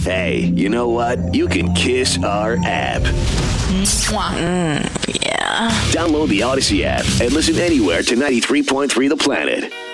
Hey, you know what? You can kiss our app. Yeah. Download the Odyssey app and listen anywhere to 93.3 The Planet.